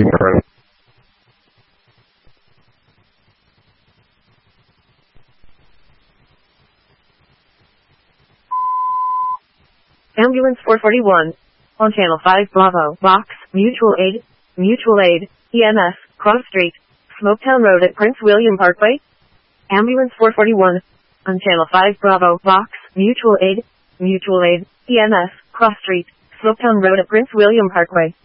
be more friendly. Ambulance 441. On Channel 5 Bravo, Box, Mutual Aid, EMS, Cross Street, Smoketown Road at Prince William Parkway. Ambulance 441. On Channel 5 Bravo, Box, Mutual Aid, EMS, Cross Street, Smoketown Road at Prince William Parkway.